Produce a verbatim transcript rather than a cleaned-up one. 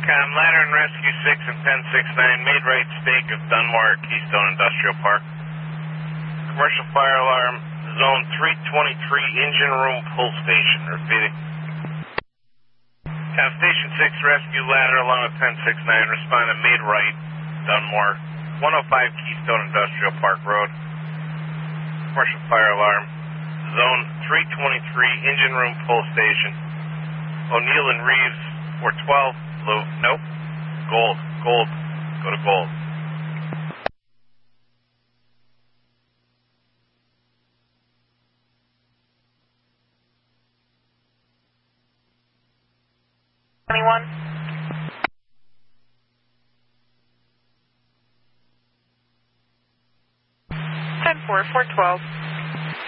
TRACOM, Ladder and Rescue six and ten sixty-nine, made right stake of Dunmore, Keystone Industrial Park. Commercial fire alarm, zone three twenty-three, engine room pull station. Repeating. Uh, Station six, rescue ladder along with ten sixty-nine, responded made right, Dunmore, one oh five Keystone Industrial Park Road. Commercial fire alarm, zone three twenty-three, engine room pull station. O'Neill and Reeves, four twelve, blue, nope, gold, gold, go to gold. twenty-one. ten four, four twelve.